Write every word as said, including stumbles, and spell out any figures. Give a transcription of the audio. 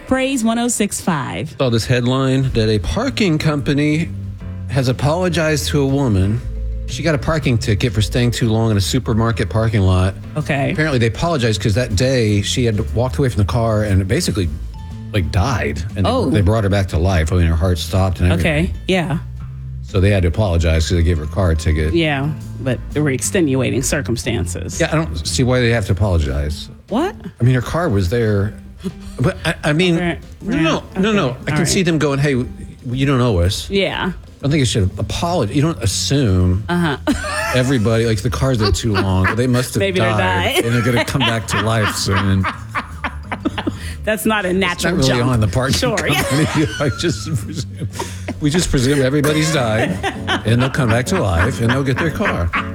Praise one oh six point five. Saw this headline that a parking company has apologized to a woman. She got a parking ticket for staying too long in a supermarket parking lot. Okay. Apparently, they apologized because that day she had walked away from the car and it basically, like, died. And Oh. they, they brought her back to life. I mean, her heart stopped and everything. Okay. Yeah. So they had to apologize because they gave her a car ticket. Yeah. But there were extenuating circumstances. Yeah, I don't see why they have to apologize. What? I mean, her car was there. But, I, I mean, Right, no, right, no, no, no. okay, I can all see right. them going, hey, you don't owe us. Yeah. I don't think you should apologize. You don't assume Uh-huh. everybody, like the car's there too long. Well, they must have Maybe they're died. dying. And they're going to come back to life soon. That's not a It's natural not really jump. on the parking Sure. Yeah. company. I just presume, we just presume everybody's died and they'll come back to life and they'll get their car.